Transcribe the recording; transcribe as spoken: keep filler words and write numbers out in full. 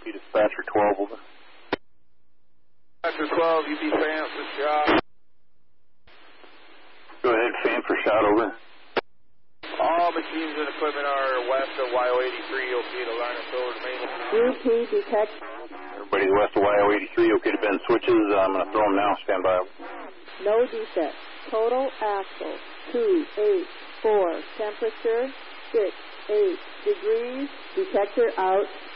Dispatcher twelve, over. Dispatcher twelve, U B fan for shot. Go ahead, fan for shot, over. All machines and equipment are west of Y O eighty-three, okay to line us over to main. Group P detect. Everybody west of Y O eighty-three, okay to bend switches. I'm going to throw them now, stand by. No defect. Total axle, two, eight, four. Temperature, six, eight degrees. Detector out.